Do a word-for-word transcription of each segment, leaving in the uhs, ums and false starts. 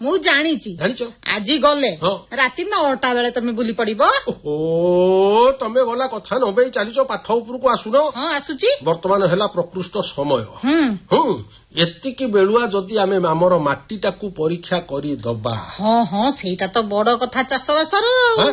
ମୁଁ ଜାଣିଛି ଆଜି ଗଲେ ରାତି ନଅଟା ବେଳେ ତମେ ବୁଲି ପଡିବ। ଓ ତମେ ଗଲା କଥା ନବେଇ ଚାଲିଛ ପାଠ ଉପରକୁ ଆସୁନ। ହଁ ଆସୁଛି। ବର୍ତ୍ତମାନ ହେଲା ପ୍ରକୃଷ୍ଟ ସମୟ। ହୁଁ ଏତିକି ବେଳୁଆ ଯଦି ଆମେ ଆମର ମାଟିଟାକୁ ପରୀକ୍ଷା କରିଦବା। ହଁ ହଁ ସେଇଟା ତ ବଡ କଥା ଚାଷବାସର।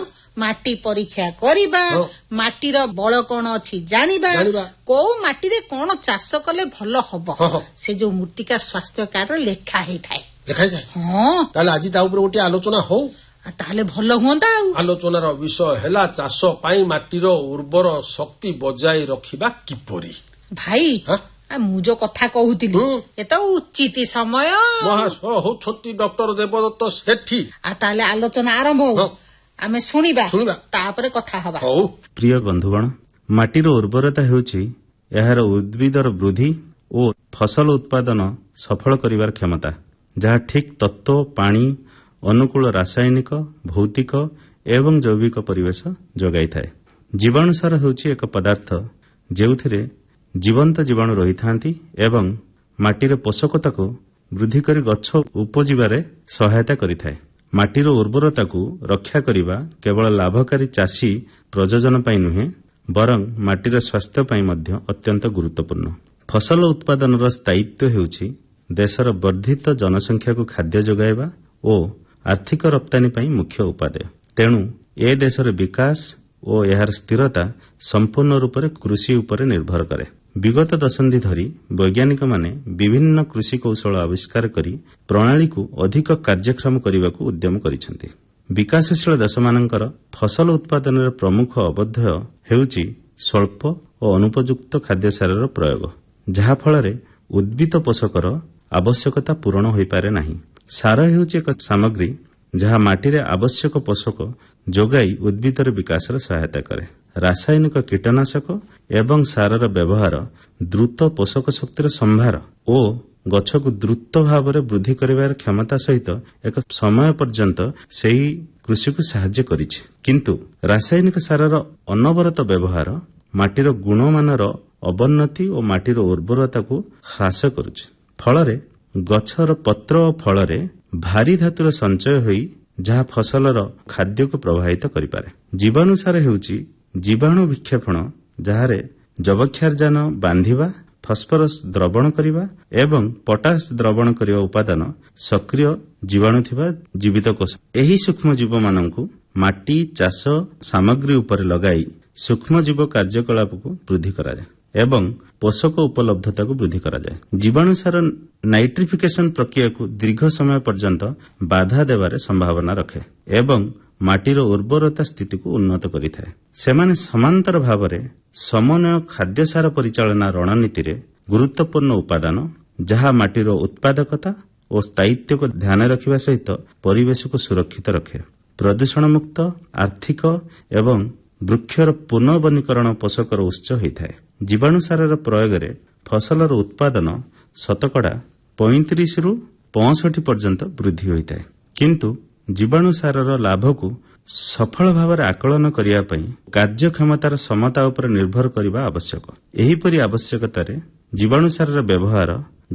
ମାଟି ପରୀକ୍ଷା କରିବା, ମାଟିର ବଳ କଣ ଅଛି ଜାଣିବା, କୋଉ ମାଟିରେ କଣ ଚାଷ କଲେ ଭଲ ହବ ସେ ଯୋଉ ମୃତ୍ତିକା ସ୍ୱାସ୍ଥ୍ୟ କାର୍ଡରେ ଲେଖା ହେଇଥାଏ। ଲେଖା ହେଇଥାଏ? ହଁ। ତାହେଲେ ଆଜି ତା ଉପରେ ଗୋଟେ ଆଲୋଚନା ହଉ। ତାହେଲେ ଭଲ ହୁଅନ୍ତା। ଆଉ ଆଲୋଚନାର ବିଷୟ ହେଲା ଚାଷ ପାଇଁ ମାଟିର ଉର୍ବର ଶକ୍ତି ବଜାଇ ରଖିବା କିପରି। ଭାଇ ମୁଁ ଯୋଉ କଥା କହୁଥିଲି ଏ ତ ଉଚିତ ସମୟ। ମହାଶୟ ହଉଛନ୍ତି ଡକ୍ଟର ଦେବଦତ୍ତ ସେଠୀ। ତାହେଲେ ଆଲୋଚନା ଆରମ୍ଭ ହଉ। ଆମେ ଶୁଣିବା ତାପରେ କଥା ହବା। ପ୍ରିୟ ବନ୍ଧୁଗଣ, ମାଟିର ଉର୍ବରତା ହେଉଛି ଏହାର ଉଦ୍ଭିଦର ବୃଦ୍ଧି ଓ ଫସଲ ଉତ୍ପାଦନ ସଫଳ କରିବାର କ୍ଷମତା, ଯାହା ଠିକ୍ ତତ୍ତ୍ୱ, ପାଣି, ଅନୁକୂଳ ରାସାୟନିକ, ଭୌତିକ ଏବଂ ଜୈବିକ ପରିବେଶ ଯୋଗାଇଥାଏ। ଜୀବାଣୁସାର ହେଉଛି ଏକ ପଦାର୍ଥ ଯେଉଁଥିରେ ଜୀବନ୍ତ ଜୀବାଣୁ ରହିଥାନ୍ତି ଏବଂ ମାଟିର ପୋଷକତାକୁ ବୃଦ୍ଧି କରି ଗଛ ଉପଜିବାରେ ସହାୟତା କରିଥାଏ। ମାଟିର ଉର୍ବରତାକୁ ରକ୍ଷା କରିବା କେବଳ ଲାଭକାରୀ ଚାଷୀ ପ୍ରଯୋଜନ ପାଇଁ ନୁହେଁ, ବରଂ ମାଟିର ସ୍ୱାସ୍ଥ୍ୟ ପାଇଁ ମଧ୍ୟ ଅତ୍ୟନ୍ତ ଗୁରୁତ୍ୱପୂର୍ଣ୍ଣ। ଫସଲ ଉତ୍ପାଦନର ସ୍ଥାୟିତ୍ୱ ହେଉଛି ଦେଶର ବର୍ଦ୍ଧିତ ଜନସଂଖ୍ୟାକୁ ଖାଦ୍ୟ ଯୋଗାଇବା ଓ ଆର୍ଥିକ ରପ୍ତାନୀ ପାଇଁ ମୁଖ୍ୟ ଉପାଦେୟ। ତେଣୁ ଏ ଦେଶର ବିକାଶ ଓ ଏହାର ସ୍ଥିରତା ସମ୍ପୂର୍ଣ୍ଣ ରୂପରେ କୃଷି ଉପରେ ନିର୍ଭର କରେ। ବିଗତ ଦଶନ୍ଧି ଧରି ବୈଜ୍ଞାନିକମାନେ ବିଭିନ୍ନ କୃଷି କୌଶଳ ଆବିଷ୍କାର କରି ପ୍ରଣାଳୀକୁ ଅଧିକ କାର୍ଯ୍ୟକ୍ଷମ କରିବାକୁ ଉଦ୍ୟମ କରିଛନ୍ତି। ବିକାଶଶୀଳ ଦେଶମାନଙ୍କର ଫସଲ ଉତ୍ପାଦନରେ ପ୍ରମୁଖ ଅବଧ୍ୟୟ ହେଉଛି ସ୍ୱଳ୍ପ ଓ ଅନୁପଯୁକ୍ତ ଖାଦ୍ୟସାରର ପ୍ରୟୋଗ, ଯାହାଫଳରେ ଉଦ୍ଭିଦ ପୋଷକର ଆବଶ୍ୟକତା ପୂରଣ ହୋଇପାରେ ନାହିଁ। ସାର ହେଉଛି ଏକ ସାମଗ୍ରୀ ଯାହା ମାଟିରେ ଆବଶ୍ୟକ ପୋଷକ ଯୋଗାଇ ଉଦ୍ଭିଦର ବିକାଶର ସହାୟତା କରେ। ରାସାୟନିକ କୀଟନାଶକ ଏବଂ ସାରର ବ୍ୟବହାର ଦ୍ରୁତ ପୋଷକ ଶକ୍ତିର ସମ୍ଭାର ଓ ଗଛକୁ ଦ୍ରୁତ ଭାବରେ ବୃଦ୍ଧି କରିବାର କ୍ଷମତା ସହିତ ଏକ ସମୟ ପର୍ଯ୍ୟନ୍ତ ସେହି କୃଷିକୁ ସାହାଯ୍ୟ କରିଛି। କିନ୍ତୁ ରାସାୟନିକ ସାରର ଅନବରତ ବ୍ୟବହାର ମାଟିର ଗୁଣମାନର ଅବନ୍ନତି ଓ ମାଟିର ଉର୍ବରତାକୁ ହ୍ରାସ କରୁଛି। ଫଳରେ ଗଛର ପତ୍ର ଓ ଫଳରେ ଭାରି ଧାତୁର ସଞ୍ଚୟ ହୋଇ ଯାହା ଫସଲର ଖାଦ୍ୟକୁ ପ୍ରଭାବିତ କରିପାରେ। ଜୀବାଣୁ ସାର ହେଉଛି ଜୀବାଣୁ ବିକ୍ଷେପଣ, ଯାହାରେ ଯବକ୍ଷାରଜାନ ବାନ୍ଧିବା, ଫସ୍ଫରସ୍ ଦ୍ରବଣ କରିବା ଏବଂ ପଟାସ ଦ୍ରବଣ କରିବା ଉପାଦାନ ସକ୍ରିୟ ଜୀବାଣୁ ଥିବା ଜୀବିତ କୋଷ। ଏହି ସୂକ୍ଷ୍ମଜୀବମାନଙ୍କୁ ମାଟି ଚାଷ ସାମଗ୍ରୀ ଉପରେ ଲଗାଇ ସୂକ୍ଷ୍ମଜୀବ କାର୍ଯ୍ୟକଳାପକୁ ବୃଦ୍ଧି କରାଯାଏ ଏବଂ ପୋଷକ ଉପଲବ୍ଧତାକୁ ବୃଦ୍ଧି କରାଯାଏ। ଜୀବାଣୁସାର ନାଇଟ୍ରିଫିକେସନ ପ୍ରକ୍ରିୟାକୁ ଦୀର୍ଘ ସମୟ ପର୍ଯ୍ୟନ୍ତ ବାଧା ଦେବାରେ ସମ୍ଭାବନା ରଖେ ଏବଂ ମାଟିର ଉର୍ବରତା ସ୍ଥିତିକୁ ଉନ୍ନତ କରିଥାଏ। ସେମାନେ ସମାନ୍ତର ଭାବରେ ସମନ୍ୱୟ ଖାଦ୍ୟସାର ପରିଚାଳନା ରଣନୀତିରେ ଗୁରୁତ୍ୱପୂର୍ଣ୍ଣ ଉପାଦାନ, ଯାହା ମାଟିର ଉତ୍ପାଦକତା ଓ ସ୍ଥାୟିତ୍ୱକୁ ଧ୍ୟାନ ରଖିବା ସହିତ ପରିବେଶକୁ ସୁରକ୍ଷିତ ରଖେ। ପ୍ରଦୂଷଣମୁକ୍ତ, ଆର୍ଥିକ ଏବଂ ବୃକ୍ଷର ପୁନଃବନୀକରଣ ପୋଷକର ଉତ୍ସ ହୋଇଥାଏ। ଜୀବାଣୁସାରର ପ୍ରୟୋଗରେ ଫସଲର ଉତ୍ପାଦନ ଶତକଡ଼ା ପଇଁତିରିଶରୁ ପଞ୍ଚଷଠି ପର୍ଯ୍ୟନ୍ତ ବୃଦ୍ଧି ହୋଇଥାଏ। କିନ୍ତୁ ଜୀବାଣୁସାରର ଲାଭକୁ ସଫଳ ଭାବରେ ଆକଳନ କରିବା ପାଇଁ କାର୍ଯ୍ୟକ୍ଷମତାର ସମତା ଉପରେ ନିର୍ଭର କରିବା ଆବଶ୍ୟକ। ଏହିପରି ଆବଶ୍ୟକତାରେ ଜୀବାଣୁସାରର ବ୍ୟବହାର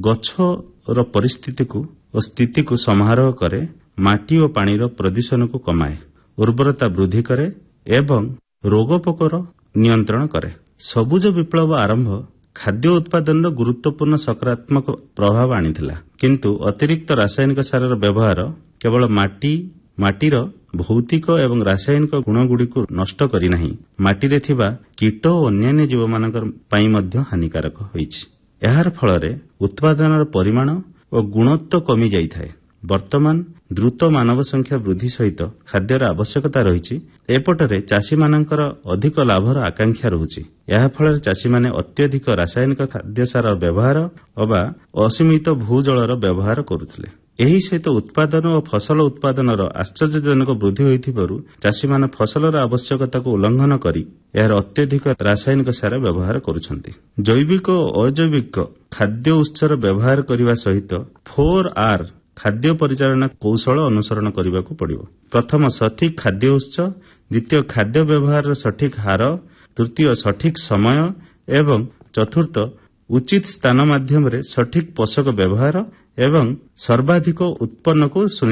ଗଛର ପରିସ୍ଥିତିକୁ ଓ ସ୍ଥିତିକୁ ସମାରୋହ କରେ, ମାଟି ଓ ପାଣିର ପ୍ରଦୂଷଣକୁ କମାଏ, ଉର୍ବରତା ବୃଦ୍ଧି କରେ ଏବଂ ରୋଗପୋକର ନିୟନ୍ତ୍ରଣ କରେ। ସବୁଜ ବିପ୍ଳବ ଆରମ୍ଭ ଖାଦ୍ୟ ଉତ୍ପାଦନର ଗୁରୁତ୍ୱପୂର୍ଣ୍ଣ ସକାରାତ୍ମକ ପ୍ରଭାବ ଆଣିଥିଲା। କିନ୍ତୁ ଅତିରିକ୍ତ ରାସାୟନିକ ସାରର ବ୍ୟବହାର କେବଳ ମାଟି ମାଟିର ଭୌତିକ ଏବଂ ରାସାୟନିକ ଗୁଣଗୁଡ଼ିକୁ ନଷ୍ଟ କରିନାହିଁ, ମାଟିରେ ଥିବା କୀଟ ଓ ଅନ୍ୟାନ୍ୟ ଜୀବମାନଙ୍କ ପାଇଁ ମଧ୍ୟ ହାନିକାରକ ହୋଇଛି। ଏହାର ଫଳରେ ଉତ୍ପାଦନର ପରିମାଣ ଓ ଗୁଣତ୍ୱ କମିଯାଇଥାଏ। ବର୍ତ୍ତମାନ ଦ୍ରୁତ ମାନବ ସଂଖ୍ୟା ବୃଦ୍ଧି ସହିତ ଖାଦ୍ୟର ଆବଶ୍ୟକତା ରହିଛି। ଏପଟରେ ଚାଷୀମାନଙ୍କର ଅଧିକ ଲାଭର ଆକାଂକ୍ଷା ରହୁଛି। ଏହାଫଳରେ ଚାଷୀମାନେ ଅତ୍ୟଧିକ ରାସାୟନିକ ଖାଦ୍ୟସାର ବ୍ୟବହାର ଅବା ଅସୀମିତ ଭୂଜଳର ବ୍ୟବହାର କରୁଥିଲେ। ଏହି ସହିତ ଉତ୍ପାଦନ ଓ ଫସଲ ଉତ୍ପାଦନର ଆଶ୍ଚର୍ଯ୍ୟଜନକ ବୃଦ୍ଧି ହୋଇଥିବାରୁ ଚାଷୀମାନେ ଫସଲର ଆବଶ୍ୟକତାକୁ ଉଲ୍ଲଂଘନ କରି ଏହାର ଅତ୍ୟଧିକ ରାସାୟନିକ ସାର ବ୍ୟବହାର କରୁଛନ୍ତି। ଜୈବିକ ଓ ଅଜୈବିକ ଖାଦ୍ୟ ଉତ୍ସର ବ୍ୟବହାର କରିବା ସହିତ ଫୋର୍ ଆର୍ ଖାଦ୍ୟ ପରିଚାଳନା କୌଶଳ ଅନୁସରଣ କରିବାକୁ ପଡ଼ିବ। ପ୍ରଥମ ସଠିକ୍ ଖାଦ୍ୟ ଉତ୍ସ, ଦ୍ୱିତୀୟ ଖାଦ୍ୟ ବ୍ୟବହାରର ସଠିକ୍ ହାର, ତୃତୀୟ ସଠିକ୍ ସମୟ ଏବଂ ଚତୁର୍ଥ ଉଚିତ ସ୍ଥାନ ମାଧ୍ୟମରେ ସଠିକ୍ ପୋଷକ ବ୍ୟବହାର ଏବଂ ସର୍ବାଧିକ ଉତ୍ପନ୍ନକୁ